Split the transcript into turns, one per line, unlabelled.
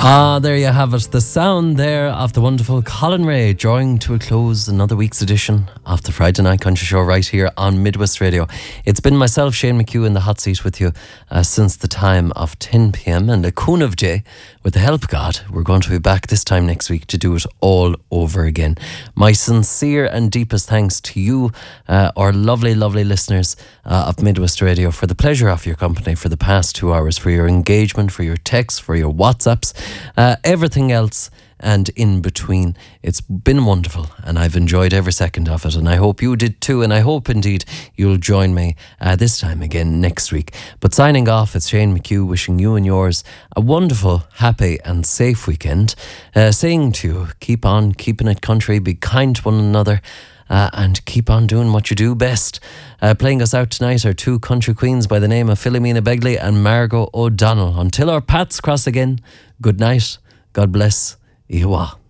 There you have it. The sound there of the wonderful Colin Ray, drawing to a close another week's edition of the Friday Night Country Show right here on Midwest Radio. It's been myself, Shane McHugh, in the hot seat with you since the time of 10 p.m. And a Coon of Jay, with the help of God, we're going to be back this time next week to do it all over again. My sincere and deepest thanks to you, our lovely, lovely listeners of Midwest Radio, for the pleasure of your company for the past 2 hours, for your engagement, for your texts, for your WhatsApps, everything else and in between. It's been wonderful and I've enjoyed every second of it, and I hope you did too, and I hope indeed you'll join me this time again next week. But signing off, it's Shane McHugh wishing you and yours a wonderful, happy and safe weekend, saying to you, keep on keeping it country, be kind to one another, and keep on doing what you do best. Playing us out tonight are two country queens by the name of Philomena Begley and Margot O'Donnell. Until our paths cross again, good night, God bless, Iwa.